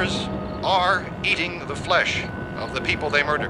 killers are eating the flesh of the people they murdered.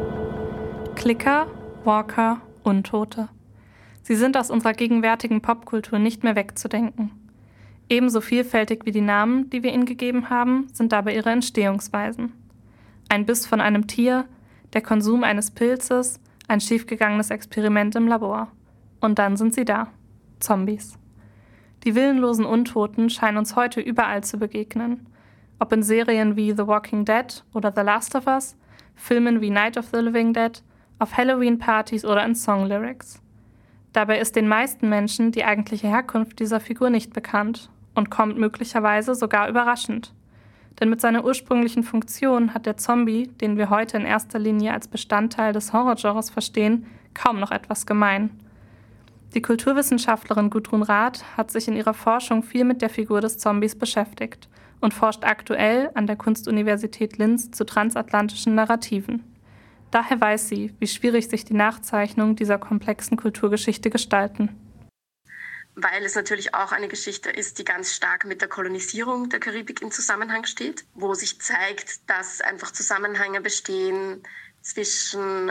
Clicker, Walker, Untote. Sie sind aus unserer gegenwärtigen Popkultur nicht mehr wegzudenken. Ebenso vielfältig wie die Namen, die wir ihnen gegeben haben, sind dabei ihre Entstehungsweisen. Ein Biss von einem Tier, der Konsum eines Pilzes, ein schiefgegangenes Experiment im Labor. Und dann sind sie da. Zombies. Die willenlosen Untoten scheinen uns heute überall zu begegnen. Ob in Serien wie The Walking Dead oder The Last of Us, Filmen wie Night of the Living Dead, auf Halloween-Partys oder in Songlyrics. Dabei ist den meisten Menschen die eigentliche Herkunft dieser Figur nicht bekannt und kommt möglicherweise sogar überraschend. Denn mit seiner ursprünglichen Funktion hat der Zombie, den wir heute in erster Linie als Bestandteil des Horrorgenres verstehen, kaum noch etwas gemein. Die Kulturwissenschaftlerin Gudrun Rath hat sich in ihrer Forschung viel mit der Figur des Zombies beschäftigt und forscht aktuell an der Kunstuniversität Linz zu transatlantischen Narrativen. Daher weiß sie, wie schwierig sich die Nachzeichnungen dieser komplexen Kulturgeschichte gestalten. Weil es natürlich auch eine Geschichte ist, die ganz stark mit der Kolonisierung der Karibik in Zusammenhang steht, wo sich zeigt, dass einfach Zusammenhänge bestehen zwischen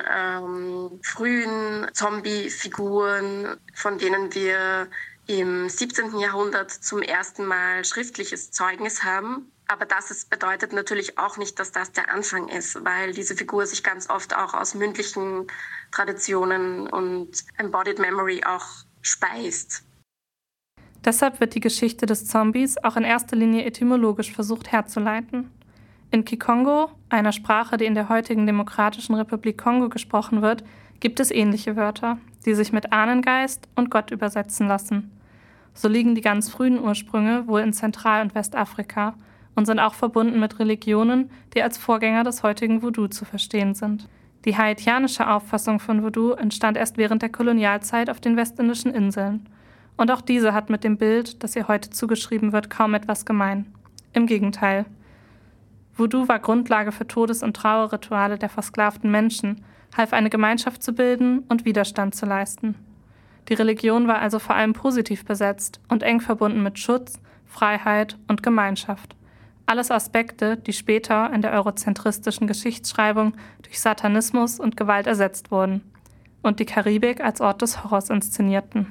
frühen Zombie-Figuren, von denen wir im 17. Jahrhundert zum ersten Mal schriftliches Zeugnis haben. Aber bedeutet natürlich auch nicht, dass das der Anfang ist, weil diese Figur sich ganz oft auch aus mündlichen Traditionen und Embodied Memory auch speist. Deshalb wird die Geschichte des Zombies auch in erster Linie etymologisch versucht herzuleiten. In Kikongo, einer Sprache, die in der heutigen Demokratischen Republik Kongo gesprochen wird, gibt es ähnliche Wörter, die sich mit Ahnengeist und Gott übersetzen lassen. So liegen die ganz frühen Ursprünge wohl in Zentral- und Westafrika und sind auch verbunden mit Religionen, die als Vorgänger des heutigen Voodoo zu verstehen sind. Die haitianische Auffassung von Voodoo entstand erst während der Kolonialzeit auf den westindischen Inseln. Und auch diese hat mit dem Bild, das ihr heute zugeschrieben wird, kaum etwas gemein. Im Gegenteil. Voodoo war Grundlage für Todes- und Trauerrituale der versklavten Menschen, half eine Gemeinschaft zu bilden und Widerstand zu leisten. Die Religion war also vor allem positiv besetzt und eng verbunden mit Schutz, Freiheit und Gemeinschaft. Alles Aspekte, die später in der eurozentristischen Geschichtsschreibung durch Satanismus und Gewalt ersetzt wurden und die Karibik als Ort des Horrors inszenierten.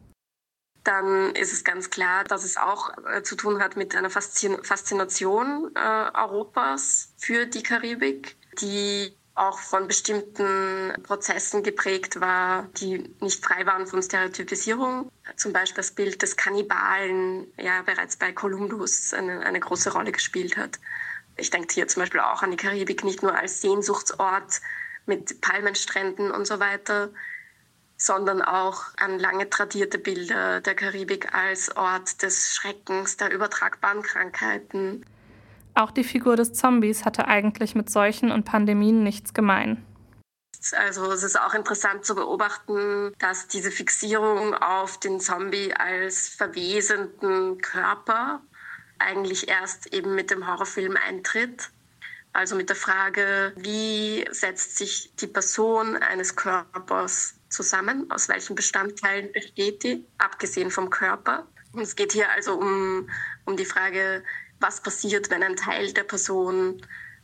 Dann ist es ganz klar, dass es auch zu tun hat mit einer Faszination Europas für die Karibik, die auch von bestimmten Prozessen geprägt war, die nicht frei waren von Stereotypisierung. Zum Beispiel das Bild des Kannibalen, ja bereits bei Kolumbus eine große Rolle gespielt hat. Ich denke hier zum Beispiel auch an die Karibik, nicht nur als Sehnsuchtsort mit Palmenstränden und so weiter, sondern auch an lange tradierte Bilder der Karibik als Ort des Schreckens, der übertragbaren Krankheiten. Auch die Figur des Zombies hatte eigentlich mit Seuchen und Pandemien nichts gemein. Also es ist auch interessant zu beobachten, dass diese Fixierung auf den Zombie als verwesenden Körper eigentlich erst eben mit dem Horrorfilm eintritt. Also mit der Frage, wie setzt sich die Person eines Körpers zusammen, aus welchen Bestandteilen besteht die, abgesehen vom Körper. Und es geht hier also um die Frage, was passiert, wenn ein Teil der Person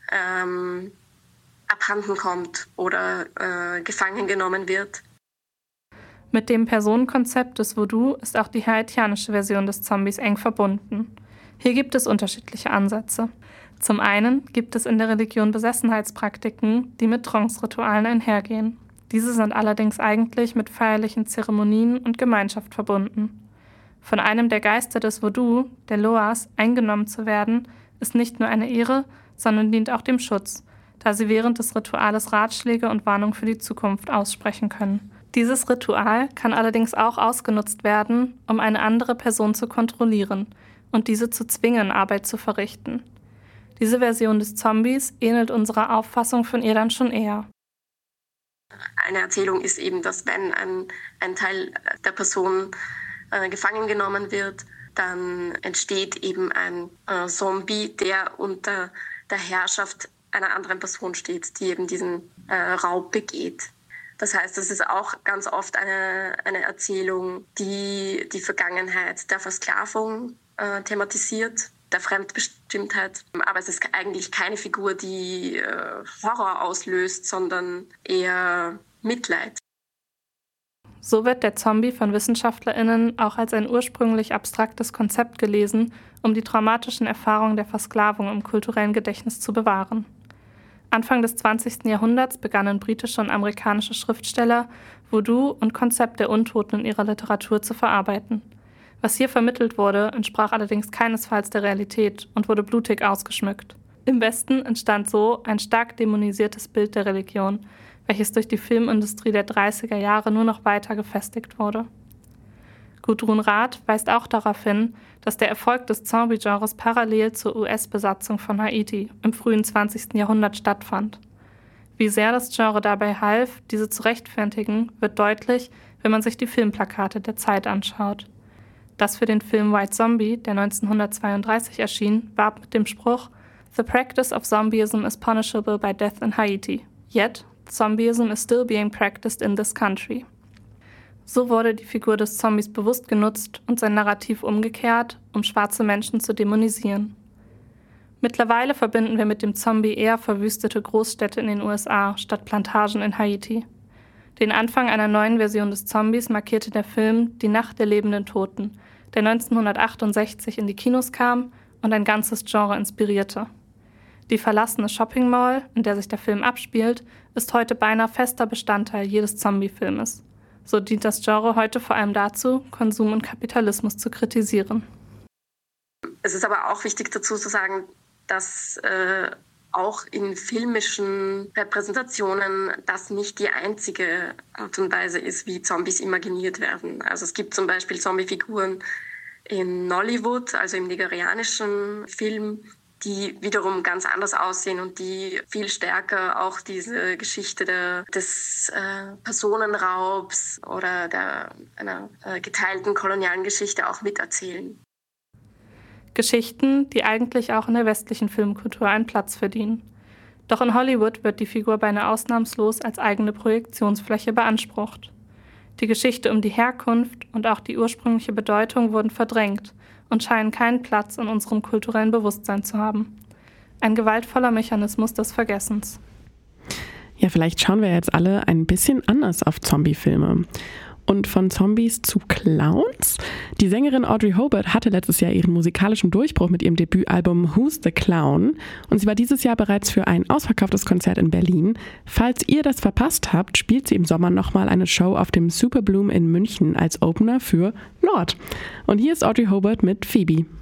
abhanden kommt oder gefangen genommen wird. Mit dem Personenkonzept des Voodoo ist auch die haitianische Version des Zombies eng verbunden. Hier gibt es unterschiedliche Ansätze. Zum einen gibt es in der Religion Besessenheitspraktiken, die mit Trance-Ritualen einhergehen. Diese sind allerdings eigentlich mit feierlichen Zeremonien und Gemeinschaft verbunden. Von einem der Geister des Voodoo, der Loas, eingenommen zu werden, ist nicht nur eine Ehre, sondern dient auch dem Schutz, da sie während des Rituales Ratschläge und Warnungen für die Zukunft aussprechen können. Dieses Ritual kann allerdings auch ausgenutzt werden, um eine andere Person zu kontrollieren und diese zu zwingen, Arbeit zu verrichten. Diese Version des Zombies ähnelt unserer Auffassung von ihr dann schon eher. Eine Erzählung ist eben, dass wenn ein Teil der Person gefangen genommen wird, dann entsteht eben ein Zombie, der unter der Herrschaft einer anderen Person steht, die eben diesen Raub begeht. Das heißt, es ist auch ganz oft eine Erzählung, die die Vergangenheit der Versklavung thematisiert der Fremdbestimmtheit. Aber es ist eigentlich keine Figur, die Horror auslöst, sondern eher Mitleid. So wird der Zombie von WissenschaftlerInnen auch als ein ursprünglich abstraktes Konzept gelesen, um die traumatischen Erfahrungen der Versklavung im kulturellen Gedächtnis zu bewahren. Anfang des 20. Jahrhunderts begannen britische und amerikanische Schriftsteller, Voodoo und Konzept der Untoten in ihrer Literatur zu verarbeiten. Was hier vermittelt wurde, entsprach allerdings keinesfalls der Realität und wurde blutig ausgeschmückt. Im Westen entstand so ein stark dämonisiertes Bild der Religion, welches durch die Filmindustrie der 30er Jahre nur noch weiter gefestigt wurde. Gudrun Rath weist auch darauf hin, dass der Erfolg des Zombie-Genres parallel zur US-Besatzung von Haiti im frühen 20. Jahrhundert stattfand. Wie sehr das Genre dabei half, diese zu rechtfertigen, wird deutlich, wenn man sich die Filmplakate der Zeit anschaut. Das für den Film White Zombie, der 1932 erschien, warb mit dem Spruch "The practice of zombieism is punishable by death in Haiti. Yet, zombieism is still being practiced in this country." So wurde die Figur des Zombies bewusst genutzt und sein Narrativ umgekehrt, um schwarze Menschen zu dämonisieren. Mittlerweile verbinden wir mit dem Zombie eher verwüstete Großstädte in den USA statt Plantagen in Haiti. Den Anfang einer neuen Version des Zombies markierte der Film Die Nacht der lebenden Toten, der 1968 in die Kinos kam und ein ganzes Genre inspirierte. Die verlassene Shopping Mall, in der sich der Film abspielt, ist heute beinahe fester Bestandteil jedes Zombie-Filmes. So dient das Genre heute vor allem dazu, Konsum und Kapitalismus zu kritisieren. Es ist aber auch wichtig dazu zu sagen, dass auch in filmischen Repräsentationen das nicht die einzige Art und Weise ist, wie Zombies imaginiert werden. Also es gibt zum Beispiel Zombiefiguren in Nollywood, also im nigerianischen Film, die wiederum ganz anders aussehen und die viel stärker auch diese Geschichte des Personenraubs oder einer geteilten kolonialen Geschichte auch miterzählen. Geschichten, die eigentlich auch in der westlichen Filmkultur einen Platz verdienen. Doch in Hollywood wird die Figur beinahe ausnahmslos als eigene Projektionsfläche beansprucht. Die Geschichte um die Herkunft und auch die ursprüngliche Bedeutung wurden verdrängt und scheinen keinen Platz in unserem kulturellen Bewusstsein zu haben. Ein gewaltvoller Mechanismus des Vergessens. Ja, vielleicht schauen wir jetzt alle ein bisschen anders auf Zombie-Filme. Und von Zombies zu Clowns? Die Sängerin Audrey Hobart hatte letztes Jahr ihren musikalischen Durchbruch mit ihrem Debütalbum Who's the Clown? Und sie war dieses Jahr bereits für ein ausverkauftes Konzert in Berlin. Falls ihr das verpasst habt, spielt sie im Sommer nochmal eine Show auf dem Super Bloom in München als Opener für Lorde. Und hier ist Audrey Hobart mit Phoebe.